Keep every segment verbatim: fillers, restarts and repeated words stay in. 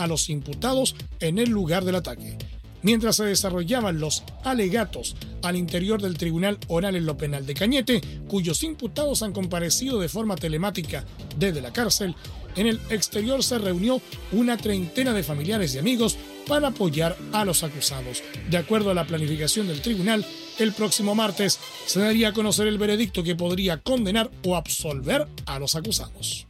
a los imputados en el lugar del ataque. Mientras se desarrollaban los alegatos al interior del Tribunal Oral en lo Penal de Cañete, cuyos imputados han comparecido de forma telemática desde la cárcel, en el exterior se reunió una treintena de familiares y amigos para apoyar a los acusados. De acuerdo a la planificación del tribunal, el próximo martes se daría a conocer el veredicto que podría condenar o absolver a los acusados.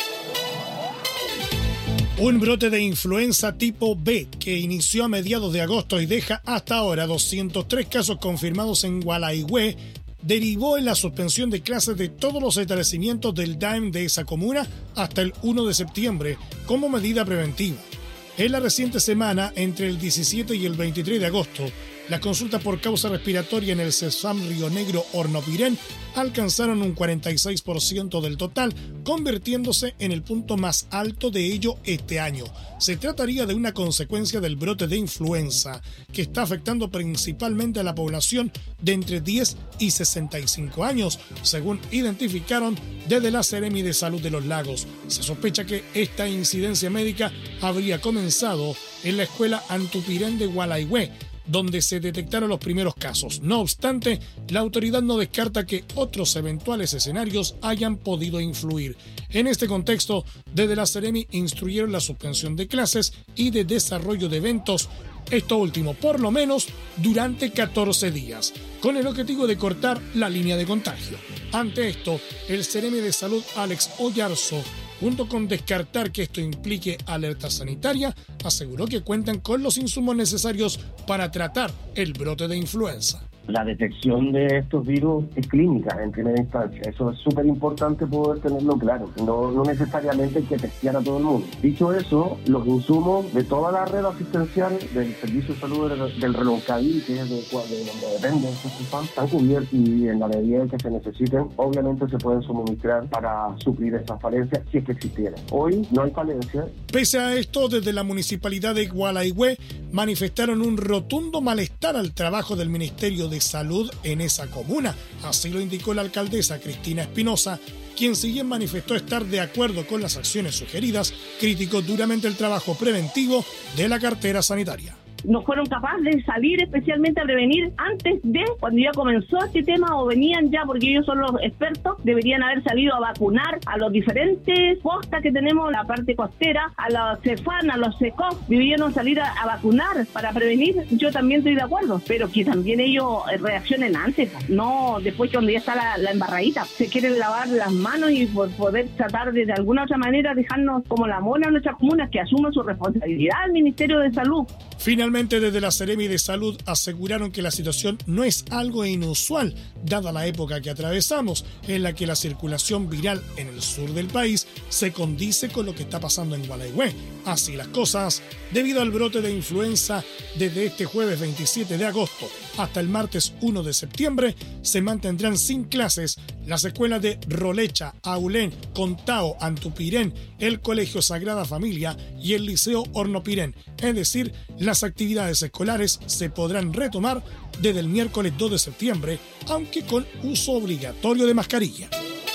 Un brote de influenza tipo B que inició a mediados de agosto y deja hasta ahora doscientos tres casos confirmados en Gualaihue derivó en la suspensión de clases de todos los establecimientos del D A E M de esa comuna hasta el primero de septiembre como medida preventiva. En la reciente semana, entre el diecisiete y el veintitrés de agosto, las consultas por causa respiratoria en el CESFAM Río Negro Hornopirén alcanzaron un cuarenta y seis por ciento del total, convirtiéndose en el punto más alto de ello este año. Se trataría de una consecuencia del brote de influenza, que está afectando principalmente a la población de entre diez y sesenta y cinco años, según identificaron desde la Seremi de Salud de los Lagos. Se sospecha que esta incidencia médica habría comenzado en la escuela Antupirén de Gualaihue, donde se detectaron los primeros casos. No obstante, la autoridad no descarta que otros eventuales escenarios hayan podido influir. En este contexto, desde la Seremi instruyeron la suspensión de clases y de desarrollo de eventos, esto último por lo menos durante catorce días, con el objetivo de cortar la línea de contagio. Ante esto, el Seremi de Salud Alex Oyarzo, junto con descartar que esto implique alerta sanitaria, aseguró que cuentan con los insumos necesarios para tratar el brote de influenza. La detección de estos virus es clínica en primera instancia. Eso es súper importante poder tenerlo claro. No, no necesariamente hay que testear a todo el mundo. Dicho eso, los insumos de toda la red asistencial del Servicio de Salud del, del Reloncaví, que es de, de donde depende, están cubiertos y en la medida que se necesiten, obviamente se pueden suministrar para suplir esas falencias si es que existieran. Hoy no hay falencias. Pese a esto, desde la municipalidad de Gualaihue manifestaron un rotundo malestar al trabajo del Ministerio de Salud en esa comuna. Así lo indicó la alcaldesa Cristina Espinosa, quien si bien manifestó estar de acuerdo con las acciones sugeridas, criticó duramente el trabajo preventivo de la cartera sanitaria. No fueron capaces de salir especialmente a prevenir antes de, cuando ya comenzó este tema, o venían ya, porque ellos son los expertos, deberían haber salido a vacunar a los diferentes postas que tenemos, la parte costera, a los CEFAN, a los SECOF, debieron salir a, a vacunar para prevenir. Yo también estoy de acuerdo, pero que también ellos reaccionen antes, no después cuando ya está la, la embarradita. Se quieren lavar las manos y por poder tratar de, de alguna otra manera dejarnos como la mona en nuestras comunas, que asuman su responsabilidad el Ministerio de Salud. Finalmente, desde la Seremi de Salud aseguraron que la situación no es algo inusual, dada la época que atravesamos, en la que la circulación viral en el sur del país se condice con lo que está pasando en Gualaihue. Así las cosas, debido al brote de influenza, desde este jueves veintisiete de agosto hasta el martes primero de septiembre, se mantendrán sin clases las escuelas de Rolecha, Aulén, Contao, Antupirén, el Colegio Sagrada Familia y el Liceo Hornopirén. Es decir, las actividades escolares se podrán retomar desde el miércoles dos de septiembre, aunque con uso obligatorio de mascarilla.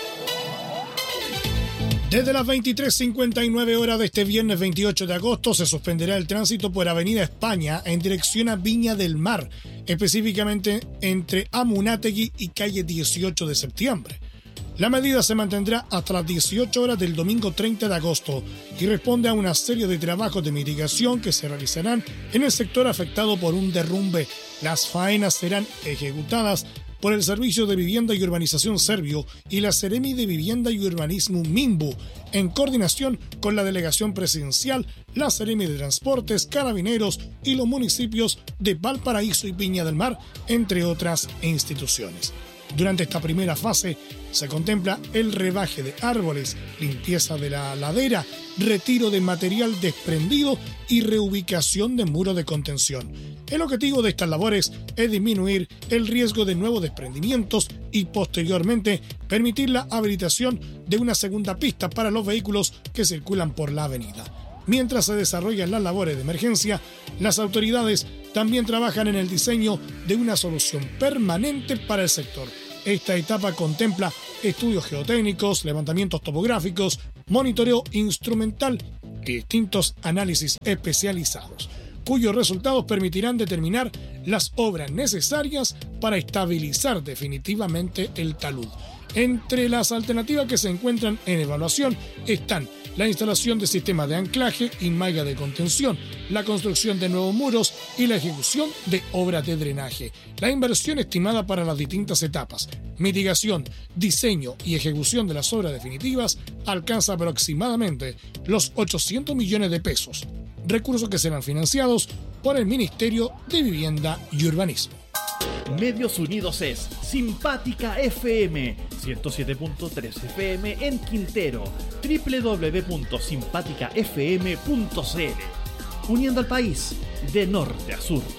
Desde las veintitrés cincuenta y nueve horas de este viernes veintiocho de agosto se suspenderá el tránsito por Avenida España en dirección a Viña del Mar, específicamente entre Amunátegui y calle dieciocho de septiembre. La medida se mantendrá hasta las dieciocho horas del domingo treinta de agosto y responde a una serie de trabajos de mitigación que se realizarán en el sector afectado por un derrumbe. Las faenas serán ejecutadas por el Servicio de Vivienda y Urbanización Servio y la Seremi de Vivienda y Urbanismo Minbu, en coordinación con la Delegación Presidencial, la Seremi de Transportes, Carabineros y los municipios de Valparaíso y Viña del Mar, entre otras instituciones. Durante esta primera fase se contempla el rebaje de árboles, limpieza de la ladera, retiro de material desprendido y reubicación de muros de contención. El objetivo de estas labores es disminuir el riesgo de nuevos desprendimientos y posteriormente permitir la habilitación de una segunda pista para los vehículos que circulan por la avenida. Mientras se desarrollan las labores de emergencia, las autoridades también trabajan en el diseño de una solución permanente para el sector. Esta etapa contempla estudios geotécnicos, levantamientos topográficos, monitoreo instrumental y distintos análisis especializados, cuyos resultados permitirán determinar las obras necesarias para estabilizar definitivamente el talud. Entre las alternativas que se encuentran en evaluación están la instalación de sistemas de anclaje y malla de contención, la construcción de nuevos muros y la ejecución de obras de drenaje. La inversión estimada para las distintas etapas, mitigación, diseño y ejecución de las obras definitivas alcanza aproximadamente los ochocientos millones de pesos, recursos que serán financiados por el Ministerio de Vivienda y Urbanismo. Medios Unidos es Simpática F M, ciento siete punto tres F M en Quintero, doble u doble u doble u punto simpática f m punto c l, uniendo al país de norte a sur.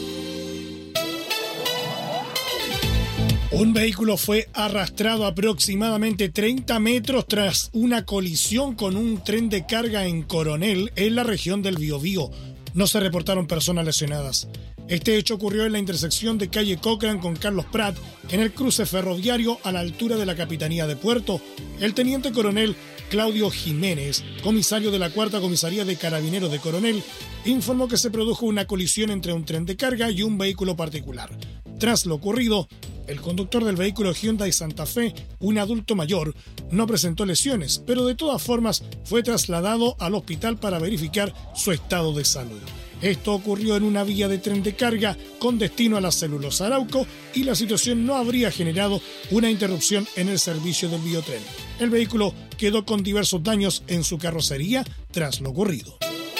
Un vehículo fue arrastrado aproximadamente treinta metros tras una colisión con un tren de carga en Coronel, en la región del Biobío. No se reportaron personas lesionadas. Este hecho ocurrió en la intersección de calle Cochrane con Carlos Prat, en el cruce ferroviario a la altura de la Capitanía de Puerto. El teniente coronel Claudio Jiménez, comisario de la Cuarta Comisaría de Carabineros de Coronel, informó que se produjo una colisión entre un tren de carga y un vehículo particular. Tras lo ocurrido, el conductor del vehículo Hyundai Santa Fe, un adulto mayor, no presentó lesiones, pero de todas formas fue trasladado al hospital para verificar su estado de salud. Esto ocurrió en una vía de tren de carga con destino a la celulosa Arauco y la situación no habría generado una interrupción en el servicio del biotren. El vehículo quedó con diversos daños en su carrocería tras lo ocurrido.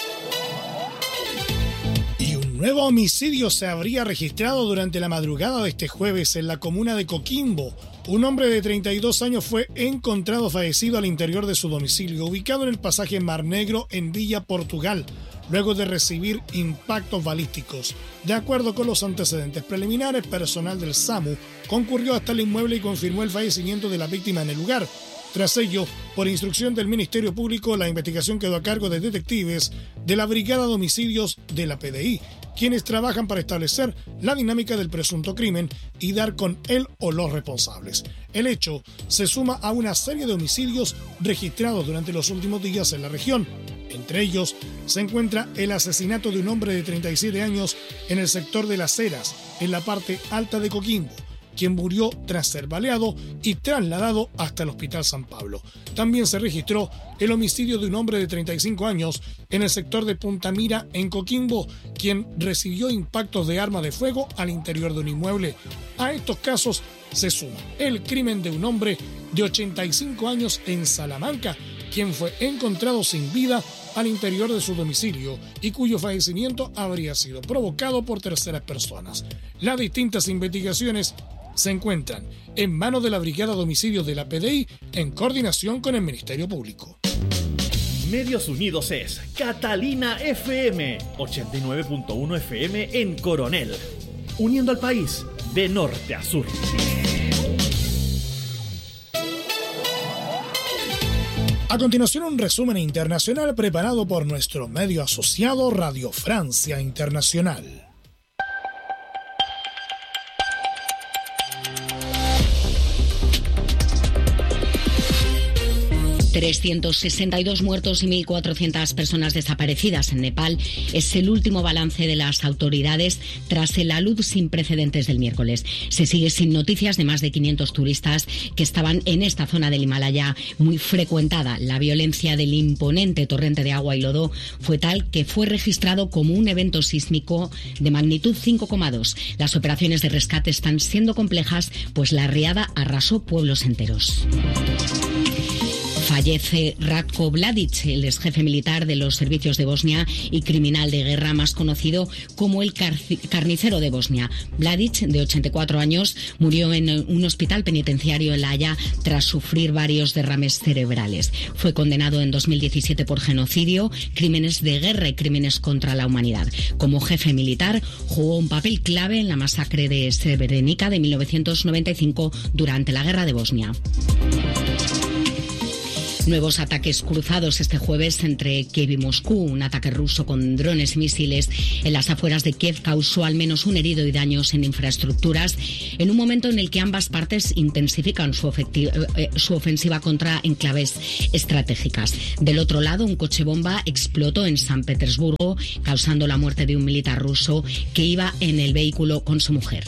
Y un nuevo homicidio se habría registrado durante la madrugada de este jueves en la comuna de Coquimbo. Un hombre de treinta y dos años fue encontrado fallecido al interior de su domicilio, ubicado en el pasaje Mar Negro en Villa Portugal, luego de recibir impactos balísticos. De acuerdo con los antecedentes preliminares, personal del SAMU concurrió hasta el inmueble y confirmó el fallecimiento de la víctima en el lugar. Tras ello, por instrucción del Ministerio Público, la investigación quedó a cargo de detectives de la Brigada de Homicidios de la P D I, quienes trabajan para establecer la dinámica del presunto crimen y dar con él o los responsables. El hecho se suma a una serie de homicidios registrados durante los últimos días en la región. Entre ellos se encuentra el asesinato de un hombre de treinta y siete años en el sector de Las Heras, en la parte alta de Coquimbo, quien murió tras ser baleado y trasladado hasta el Hospital San Pablo. También se registró el homicidio de un hombre de treinta y cinco años en el sector de Punta Mira, en Coquimbo, quien recibió impactos de arma de fuego al interior de un inmueble. A estos casos se suma el crimen de un hombre de ochenta y cinco años en Salamanca, quien fue encontrado sin vida al interior de su domicilio y cuyo fallecimiento habría sido provocado por terceras personas. Las distintas investigaciones se encuentran en manos de la Brigada de Homicidios de la P D I en coordinación con el Ministerio Público. Medios Unidos es Catalina F M, ochenta y nueve punto uno F M en Coronel, uniendo al país de norte a sur. A continuación, un resumen internacional preparado por nuestro medio asociado Radio Francia Internacional. trescientos sesenta y dos muertos y mil cuatrocientas personas desaparecidas en Nepal es el último balance de las autoridades tras el alud sin precedentes del miércoles. Se sigue sin noticias de más de quinientos turistas que estaban en esta zona del Himalaya muy frecuentada. La violencia del imponente torrente de agua y lodo fue tal que fue registrado como un evento sísmico de magnitud cinco coma dos. Las operaciones de rescate están siendo complejas, pues la riada arrasó pueblos enteros. Fallece Ratko Mladic, el ex jefe militar de los servicios de Bosnia y criminal de guerra más conocido como el carnicero de Bosnia. Mladic, de ochenta y cuatro años, murió en un hospital penitenciario en La Haya tras sufrir varios derrames cerebrales. Fue condenado en dos mil diecisiete por genocidio, crímenes de guerra y crímenes contra la humanidad. Como jefe militar, jugó un papel clave en la masacre de Srebrenica de mil novecientos noventa y cinco durante la guerra de Bosnia. Nuevos ataques cruzados este jueves entre Kiev y Moscú. Un ataque ruso con drones y misiles en las afueras de Kiev causó al menos un herido y daños en infraestructuras, en un momento en el que ambas partes intensifican su, eh, su ofensiva contra enclaves estratégicas. Del otro lado, un coche bomba explotó en San Petersburgo, causando la muerte de un militar ruso que iba en el vehículo con su mujer.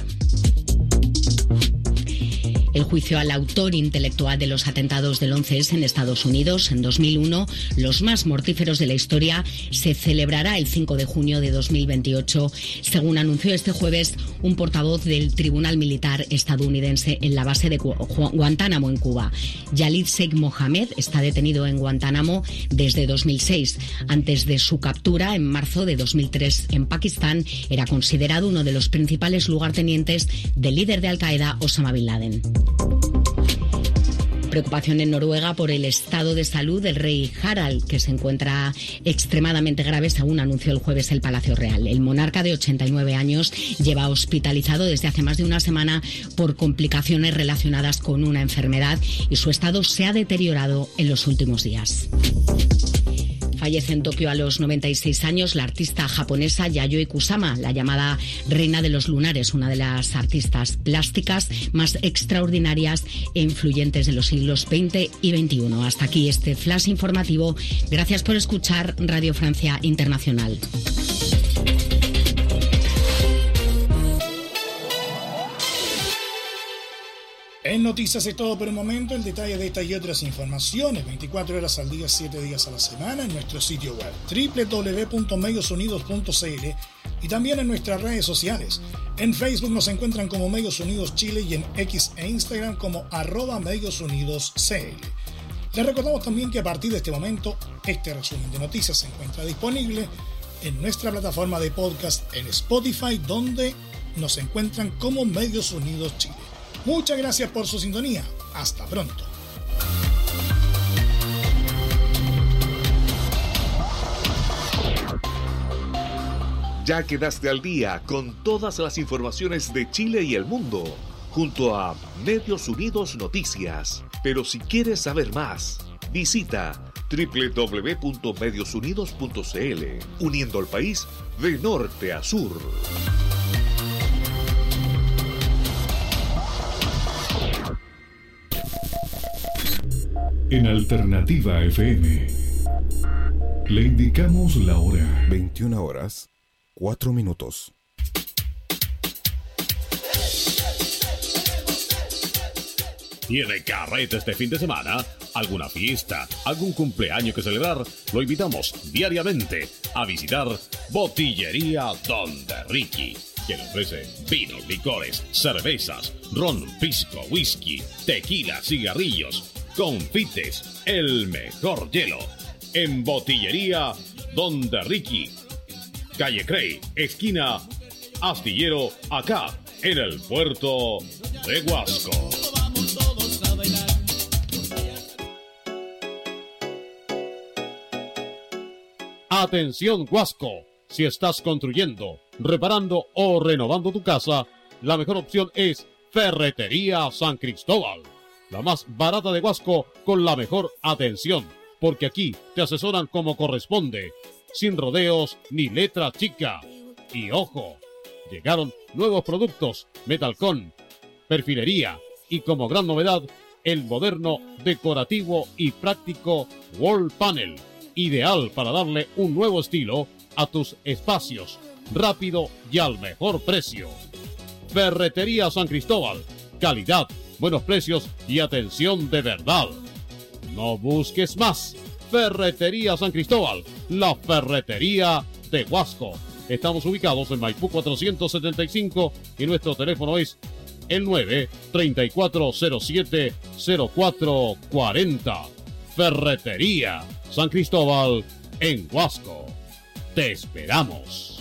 El juicio al autor intelectual de los atentados del once ese en Estados Unidos en dos mil uno, los más mortíferos de la historia, se celebrará el cinco de junio de dos mil veintiocho, según anunció este jueves un portavoz del Tribunal Militar estadounidense en la base de Guantánamo, en Cuba. Khalid Sheikh Mohammed está detenido en Guantánamo desde dos mil seis. Antes de su captura, en marzo de dos mil tres, en Pakistán, era considerado uno de los principales lugartenientes del líder de Al-Qaeda, Osama Bin Laden. Preocupación en Noruega por el estado de salud del rey Harald, que se encuentra extremadamente grave, según anunció el jueves el Palacio Real. El monarca de ochenta y nueve años lleva hospitalizado desde hace más de una semana por complicaciones relacionadas con una enfermedad y su estado se ha deteriorado en los últimos días. Fallece en Tokio a los noventa y seis años la artista japonesa Yayoi Kusama, la llamada reina de los lunares, una de las artistas plásticas más extraordinarias e influyentes de los siglos veinte y veintiuno. Hasta aquí este flash informativo. Gracias por escuchar Radio Francia Internacional. En Noticias es todo por el momento. El detalle de esta y otras informaciones veinticuatro horas al día, siete días a la semana en nuestro sitio web doble u doble u doble u punto medios unidos punto c l y también en nuestras redes sociales. En Facebook nos encuentran como Medios Unidos Chile y en X e Instagram como arroba Medios Unidos C L. Les recordamos también que a partir de este momento este resumen de noticias se encuentra disponible en nuestra plataforma de podcast en Spotify, donde nos encuentran como Medios Unidos Chile. Muchas gracias por su sintonía. Hasta pronto. Ya quedaste al día con todas las informaciones de Chile y el mundo, junto a Medios Unidos Noticias. Pero si quieres saber más, visita doble u doble u doble u punto medios unidos punto c l, uniendo al país de norte a sur. En Alternativa F M le indicamos la hora. veintiuna horas, cuatro minutos. ¿Tiene carrete este fin de semana? ¿Alguna fiesta? ¿Algún cumpleaños que celebrar? Lo invitamos diariamente a visitar Botillería Donde Ricky, que le ofrece vinos, licores, cervezas, ron, pisco, whisky, tequila, cigarrillos, confites, el mejor hielo. En Botillería Donde Ricky, calle Crey, esquina Astillero, acá en el puerto de Huasco. Atención Huasco, si estás construyendo, reparando o renovando tu casa, la mejor opción es Ferretería San Cristóbal, la más barata de Huasco con la mejor atención, porque aquí te asesoran como corresponde, sin rodeos ni letra chica. Y ojo, llegaron nuevos productos, metalcón, perfilería y como gran novedad, el moderno, decorativo y práctico wall panel, ideal para darle un nuevo estilo a tus espacios, rápido y al mejor precio. Ferretería San Cristóbal, calidad, buenos precios y atención de verdad. No busques más. Ferretería San Cristóbal, la ferretería de Huasco. Estamos ubicados en Maipú cuatrocientos setenta y cinco y nuestro teléfono es el nueve, treinta y cuatro cero siete, cero cuatro cuarenta. Ferretería San Cristóbal en Huasco. Te esperamos.